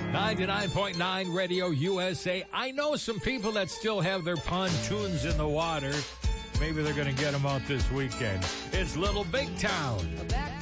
99.9 Radio USA. I know some people that still have their pontoons in the water. Maybe they're going to get them out this weekend. It's Little Big Town. Back